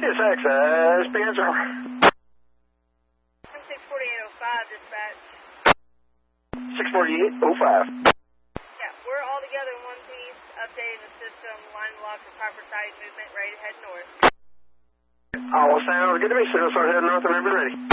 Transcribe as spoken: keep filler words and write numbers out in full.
Yes, access, P answer. six forty-eight oh five, dispatch. six forty-eight oh five. Yeah, we're all together in one piece, updating the system, line locked for proper side movement, ready to head north. All sounds good to me, so we'll start heading north and we'll be ready.